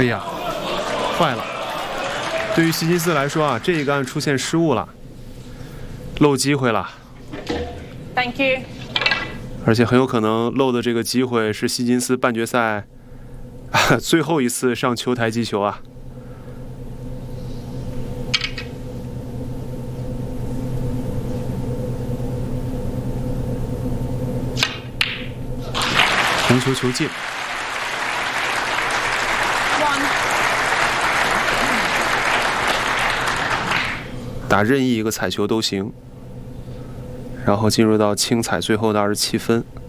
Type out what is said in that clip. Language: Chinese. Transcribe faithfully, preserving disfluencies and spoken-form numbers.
哎呀，坏了！对于希金斯来说啊，这一杆出现失误了，漏机会了。 Thank you。 而且很有可能漏的这个机会是希金斯半决赛啊最后一次上球台击球啊。红球球进。打任意一个彩球都行，然后进入到轻彩最后的二十七分。